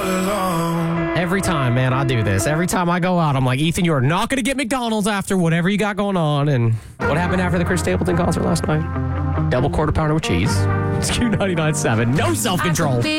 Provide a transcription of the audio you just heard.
alone. Every time, man, I do this. Every time I go out, I'm like, Ethan, you are not going to get McDonald's after whatever you got going on. And what happened after the Chris Stapleton concert last night? Double quarter pounder with cheese. It's Q99.7. No self-control.